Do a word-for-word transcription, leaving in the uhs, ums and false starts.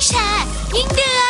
แชร์ยิ่งเดือด